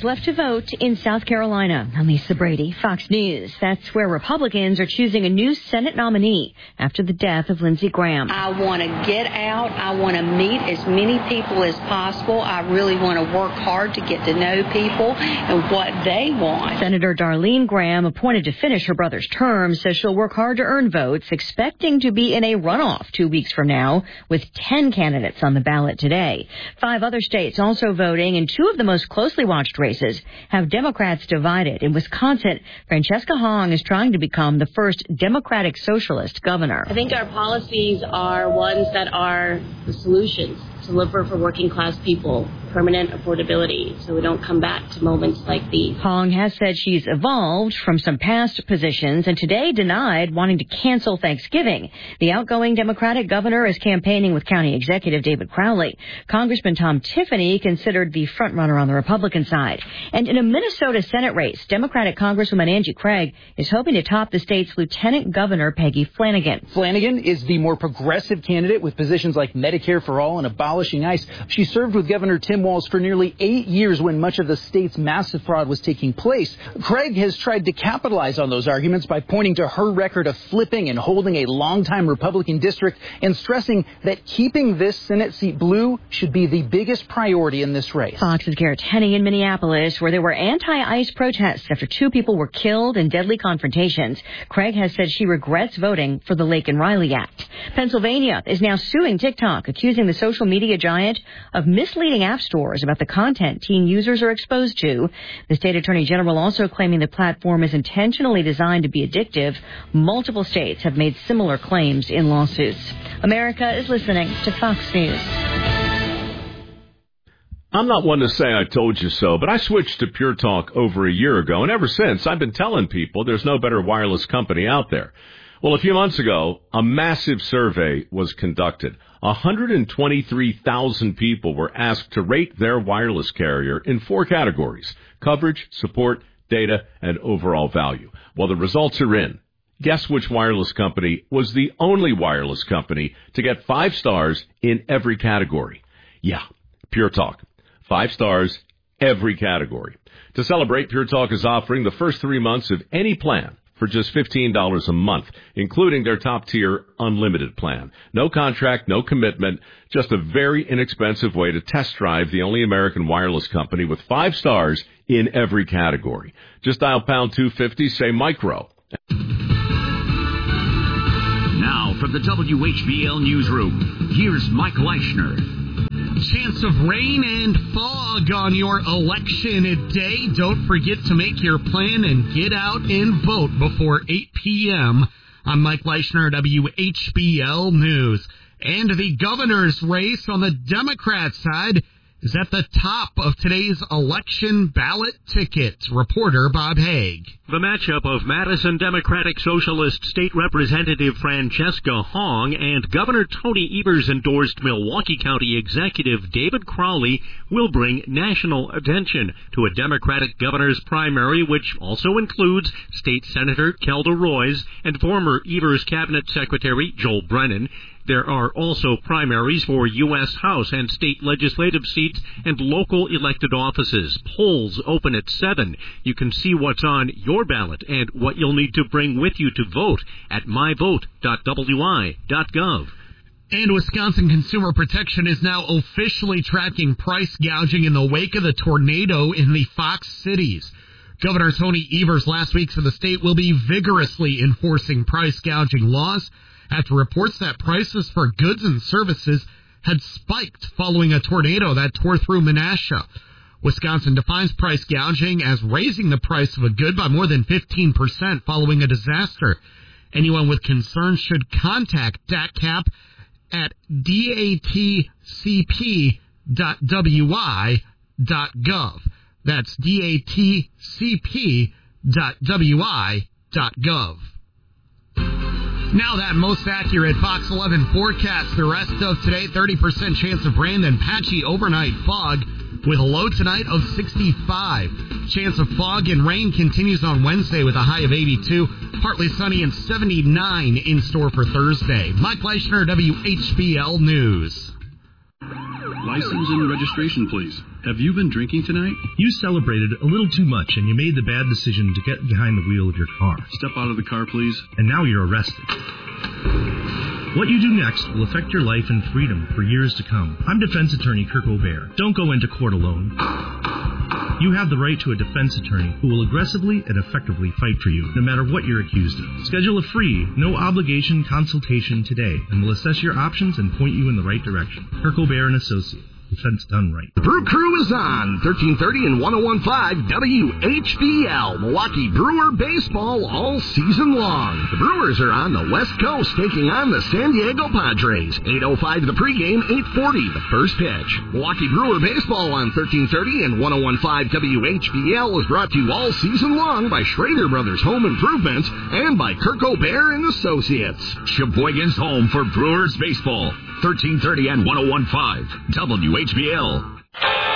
days left to vote in South Carolina. I'm Lisa Brady, Fox News. That's where Republicans are choosing a new Senate nominee after the death of Lindsey Graham. I want to get out. I want to meet as many people as possible. I really want to work hard to get to know people and what they want. Senator Darlene Graham, appointed to finish her brother's term, says she'll work hard to earn votes, expecting to be in a runoff 2 weeks from now, with 10 candidates on the ballot today. 5 other states also voting, and 2 of the most closely watched races have Democrats divided. In Wisconsin, Francesca Hong is trying to become the first Democratic Socialist governor. I think our policies are ones that are the solutions to deliver for working class people, permanent affordability, so we don't come back to moments like these. Hong has said she's evolved from some past positions and today denied wanting to cancel Thanksgiving. The outgoing Democratic governor is campaigning with County Executive David Crowley. Congressman Tom Tiffany considered the frontrunner on the Republican side. And in a Minnesota Senate race, Democratic Congresswoman Angie Craig is hoping to top the state's Lieutenant Governor Peggy Flanagan. Flanagan is the more progressive candidate with positions like Medicare for All and abolishing ICE. She served with Governor Tim Walz for nearly 8 years when much of the state's massive fraud was taking place. Craig has tried to capitalize on those arguments by pointing to her record of flipping and holding a longtime Republican district and stressing that keeping this Senate seat blue should be the biggest priority in this race. Fox's Garrett Henney in Minneapolis, where there were anti-ICE protests after 2 people were killed in deadly confrontations. Craig has said she regrets voting for the Laken Riley Act. Pennsylvania is now suing TikTok, accusing the social media giant of misleading app stores about the content teen users are exposed to. The state attorney general also claiming the platform is intentionally designed to be addictive. Multiple states have made similar claims in lawsuits. America is listening to Fox News. I'm not one to say I told you so, but I switched to Pure Talk over a year ago, and ever since I've been telling people there's no better wireless company out there. Well, a few months ago, a massive survey was conducted. 123,000 people were asked to rate their wireless carrier in 4 categories: coverage, support, data, and overall value. Well, the results are in. Guess which wireless company was the only wireless company to get 5 stars in every category? Yeah, Pure Talk. 5 stars, every category. To celebrate, Pure Talk is offering the first 3 months of any plan for just $15 a month, including their top-tier unlimited plan. No contract, no commitment, just a very inexpensive way to test drive the only American wireless company with 5 stars in every category. Just dial pound 250, say micro. Now from the WHBL Newsroom, here's Mike Leischner. Chance of rain and fog on your election day. Don't forget to make your plan and get out and vote before 8 p.m. I'm Mike Leischner, WHBL News. And the governor's race on the Democrat side is at the top of today's election ballot ticket. Reporter Bob Haig. The matchup of Madison Democratic Socialist State Representative Francesca Hong and Governor Tony Evers-endorsed Milwaukee County Executive David Crowley will bring national attention to a Democratic governor's primary, which also includes State Senator Kelda Roys and former Evers Cabinet Secretary Joel Brennan. There are also primaries for U.S. House and state legislative seats and local elected offices. Polls open at 7. You can see what's on your ballot and what you'll need to bring with you to vote at myvote.wi.gov. And Wisconsin Consumer Protection is now officially tracking price gouging in the wake of the tornado in the Fox cities. Governor Tony Evers last week said the state will be vigorously enforcing price gouging laws after reports that prices for goods and services had spiked following a tornado that tore through Menasha. Wisconsin defines price gouging as raising the price of a good by more than 15% following a disaster. Anyone with concerns should contact DATCAP at datcp.wi.gov. That's datcp.wi.gov. Now that most accurate Fox 11 forecast. The rest of today, 30% chance of rain, then patchy overnight fog with a low tonight of 65. Chance of fog and rain continues on Wednesday with a high of 82. Partly sunny and 79 in store for Thursday. Mike Leischner, WHBL News. License and registration, please. Have you been drinking tonight? You celebrated a little too much and you made the bad decision to get behind the wheel of your car. Step out of the car, please. And now you're arrested. What you do next will affect your life and freedom for years to come. I'm defense attorney Kirk O'Bear. Don't go into court alone. You have the right to a defense attorney who will aggressively and effectively fight for you, no matter what you're accused of. Schedule a free, no-obligation consultation today, and we'll assess your options and point you in the right direction. Kirk O'Bear and Associates. Defense done right. The Brew Crew is on 1330 and 101.5 WHBL. Milwaukee Brewer baseball all season long. The Brewers are on the West Coast taking on the San Diego Padres. 8:05 the pregame, 8:40 the first pitch. Milwaukee Brewer baseball on 1330 and 101.5 WHBL is brought to you all season long by Schrader Brothers Home Improvements and by Kirk O'Bear and Associates. Sheboygan's home for Brewers baseball. 1330 and 101.5 WHBL.